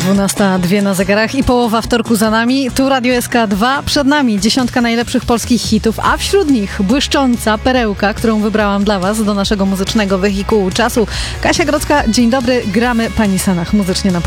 12:02 na zegarach i połowa wtorku za nami. Tu Radio SK2, przed nami 10 najlepszych polskich hitów, a wśród nich błyszcząca perełka, którą wybrałam dla Was do naszego muzycznego wehikułu czasu. Kasia Grodzka, dzień dobry, gramy Pani Sanach muzycznie na